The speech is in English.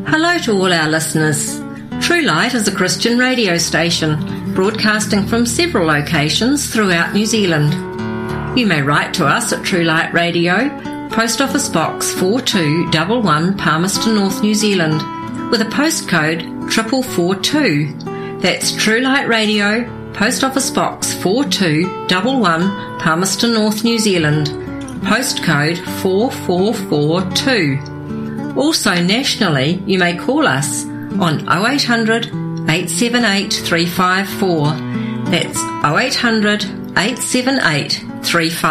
Hello to all our listeners. True Light is a Christian radio station broadcasting from several locations throughout New Zealand. You may write to us at True Light Radio, Post Office Box 4211 Palmerston North, New Zealand, with a postcode 4442. That's True Light Radio, Post Office Box 4211 Palmerston North, New Zealand, postcode 4442. Also nationally, you may call us on 0800 878 354. That's 0800 878 354.